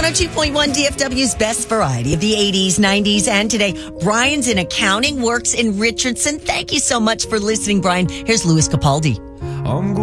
102.1 DFW's best variety of the 80s, 90s, and today. Brian's in accounting, works in Richardson. Thank you so much for listening, Brian. Here's Louis Capaldi.